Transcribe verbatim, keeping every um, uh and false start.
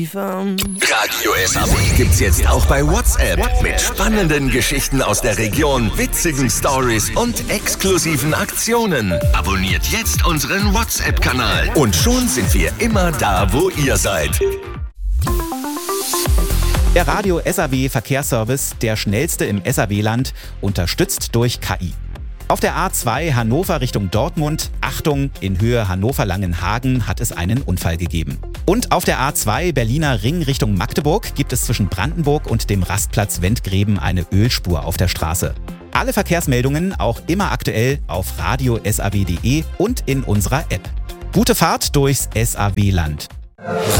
Radio S A W gibt's jetzt auch bei WhatsApp. Mit spannenden Geschichten aus der Region, witzigen Stories und exklusiven Aktionen. Abonniert jetzt unseren WhatsApp-Kanal. Und schon sind wir immer da, wo ihr seid. Der Radio S A W Verkehrsservice, der schnellste im S A W-Land, unterstützt durch K I. Auf der A zwei Hannover Richtung Dortmund, Achtung, in Höhe Hannover-Langenhagen hat es einen Unfall gegeben. Und auf der A zwei Berliner Ring Richtung Magdeburg gibt es zwischen Brandenburg und dem Rastplatz Wendgräben eine Ölspur auf der Straße. Alle Verkehrsmeldungen auch immer aktuell auf radio punkt s a w punkt d e und in unserer App. Gute Fahrt durchs S A W-Land.